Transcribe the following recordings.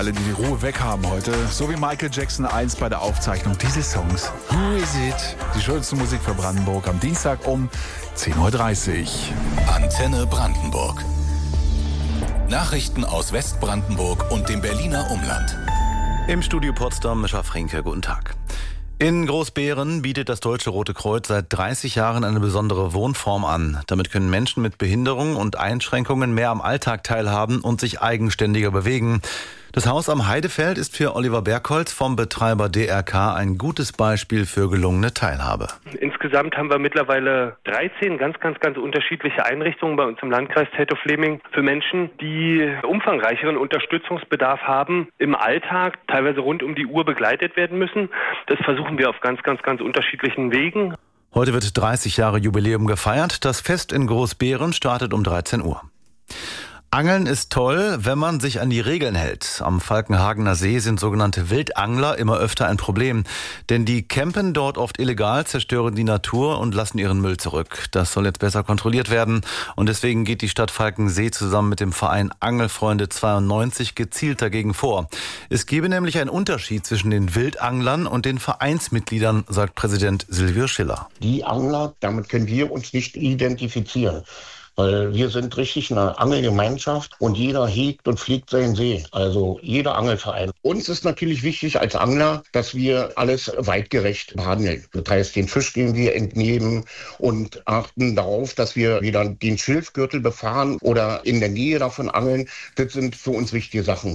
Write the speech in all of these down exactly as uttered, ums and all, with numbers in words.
Alle, die die Ruhe weg haben heute, so wie Michael Jackson einst bei der Aufzeichnung dieses Songs. Who is it? Die schönste Musik für Brandenburg am Dienstag um zehn Uhr dreißig. Antenne Brandenburg. Nachrichten aus Westbrandenburg und dem Berliner Umland. Im Studio Potsdam, Mischa Frenke, guten Tag. In Großbeeren bietet das Deutsche Rote Kreuz seit dreißig Jahren eine besondere Wohnform an. Damit können Menschen mit Behinderungen und Einschränkungen mehr am Alltag teilhaben und sich eigenständiger bewegen. Das Haus am Heidefeld ist für Oliver Bergholz vom Betreiber D R K ein gutes Beispiel für gelungene Teilhabe. Insgesamt haben wir mittlerweile dreizehn ganz, ganz, ganz unterschiedliche Einrichtungen bei uns im Landkreis Teltow-Fleming für Menschen, die umfangreicheren Unterstützungsbedarf haben, im Alltag teilweise rund um die Uhr begleitet werden müssen. Das versuchen wir auf ganz, ganz, ganz unterschiedlichen Wegen. Heute wird dreißig Jahre Jubiläum gefeiert. Das Fest in Großbeeren startet um dreizehn Uhr. Angeln ist toll, wenn man sich an die Regeln hält. Am Falkenhagener See sind sogenannte Wildangler immer öfter ein Problem. Denn die campen dort oft illegal, zerstören die Natur und lassen ihren Müll zurück. Das soll jetzt besser kontrolliert werden. Und deswegen geht die Stadt Falkensee zusammen mit dem Verein Angelfreunde zweiundneunzig gezielt dagegen vor. Es gebe nämlich einen Unterschied zwischen den Wildanglern und den Vereinsmitgliedern, sagt Präsident Silvio Schiller. Die Angler, damit können wir uns nicht identifizieren. Weil wir sind richtig eine Angelgemeinschaft und jeder hegt und pflegt seinen See, also jeder Angelverein. Uns ist natürlich wichtig als Angler, dass wir alles weitgerecht behandeln. Das heißt, den Fisch, den wir entnehmen und achten darauf, dass wir weder den Schilfgürtel befahren oder in der Nähe davon angeln. Das sind für uns wichtige Sachen.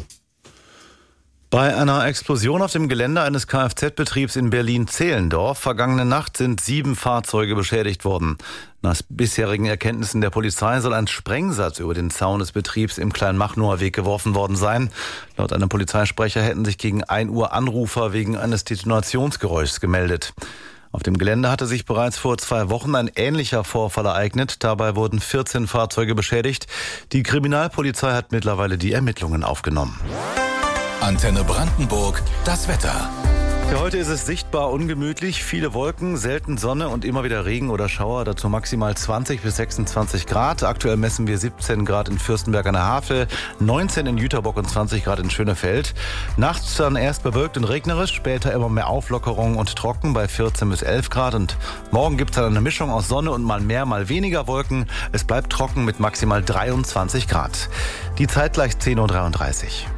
Bei einer Explosion auf dem Gelände eines Kfz-Betriebs in Berlin-Zehlendorf vergangene Nacht sind sieben Fahrzeuge beschädigt worden. Nach bisherigen Erkenntnissen der Polizei soll ein Sprengsatz über den Zaun des Betriebs im Kleinmachnower Weg geworfen worden sein. Laut einem Polizeisprecher hätten sich gegen ein Uhr Anrufer wegen eines Detonationsgeräuschs gemeldet. Auf dem Gelände hatte sich bereits vor zwei Wochen ein ähnlicher Vorfall ereignet. Dabei wurden vierzehn Fahrzeuge beschädigt. Die Kriminalpolizei hat mittlerweile die Ermittlungen aufgenommen. Antenne Brandenburg, das Wetter. Für heute ist es sichtbar ungemütlich, viele Wolken, selten Sonne und immer wieder Regen oder Schauer, dazu maximal zwanzig bis sechsundzwanzig Grad. Aktuell messen wir siebzehn Grad in Fürstenberg an der Havel, neunzehn in Jüterbock und zwanzig Grad in Schönefeld. Nachts dann erst bewölkt und regnerisch, später immer mehr Auflockerung und trocken bei vierzehn bis elf Grad. Und morgen gibt es dann eine Mischung aus Sonne und mal mehr, mal weniger Wolken. Es bleibt trocken mit maximal dreiundzwanzig Grad. Die Zeit gleich zehn Uhr dreiunddreißig.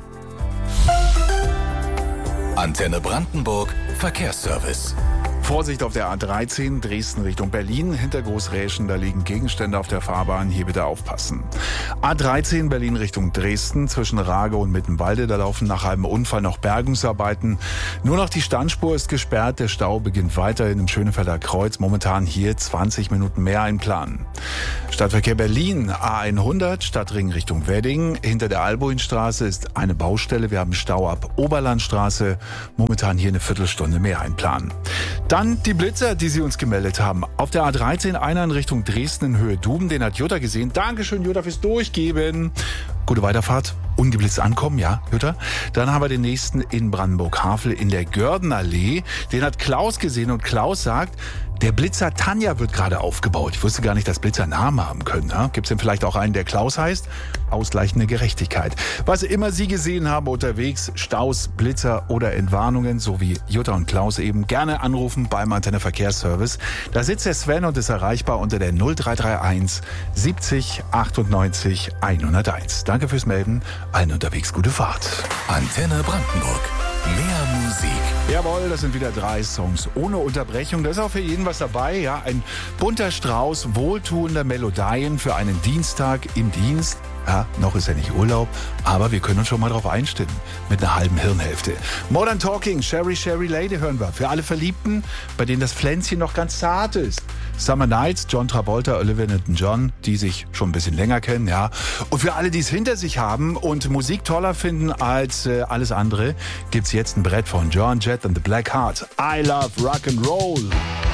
Antenne Brandenburg, Verkehrsservice. Vorsicht auf der A dreizehn, Dresden Richtung Berlin. Hinter Großräschen, da liegen Gegenstände auf der Fahrbahn. Hier bitte aufpassen. A dreizehn, Berlin Richtung Dresden. Zwischen Rage und Mittenwalde, da laufen nach einem Unfall noch Bergungsarbeiten. Nur noch die Standspur ist gesperrt. Der Stau beginnt weiterhin im Schönefelder Kreuz. Momentan hier zwanzig Minuten mehr einplanen. Stadtverkehr Berlin, A hundert, Stadtring Richtung Wedding. Hinter der Alboinstraße ist eine Baustelle. Wir haben Stau ab Oberlandstraße. Momentan hier eine Viertelstunde mehr einplanen. Dann die Blitzer, die Sie uns gemeldet haben. Auf der A dreizehn, einer in Richtung Dresden in Höhe Duben, den hat Jutta gesehen. Dankeschön, Jutta, fürs Durchgeben. Gute Weiterfahrt. Ungeblitzt ankommen, ja, Jutta. Dann haben wir den nächsten in Brandenburg-Havel in der Gördenallee. Den hat Klaus gesehen und Klaus sagt, der Blitzer Tanja wird gerade aufgebaut. Ich wusste gar nicht, dass Blitzer Namen haben können. Ja? Gibt es denn vielleicht auch einen, der Klaus heißt? Ausgleichende Gerechtigkeit. Was immer Sie gesehen haben unterwegs, Staus, Blitzer oder Entwarnungen, so wie Jutta und Klaus eben, gerne anrufen beim Antenne Verkehrsservice. Da sitzt der Sven und ist erreichbar unter der null drei drei eins siebzig achtundneunzig hunderteins. Danke fürs Melden. Allen unterwegs gute Fahrt. Antenne Brandenburg. Mehr Musik. Jawohl, das sind wieder drei Songs ohne Unterbrechung. Da ist auch für jeden was dabei. Ja, ein bunter Strauß wohltuender Melodien für einen Dienstag im Dienst. Ja, noch ist ja nicht Urlaub, aber wir können uns schon mal drauf einstimmen. Mit einer halben Hirnhälfte. Modern Talking, Sherry Sherry Lady hören wir. Für alle Verliebten, bei denen das Pflänzchen noch ganz zart ist. Summer Nights, John Travolta, Olivia Newton-John, die sich schon ein bisschen länger kennen, ja. Und für alle, die es hinter sich haben und Musik toller finden als äh, alles andere, gibt's jetzt ein Brett von Joan Jett and the Black Hearts. I love Rock and Roll.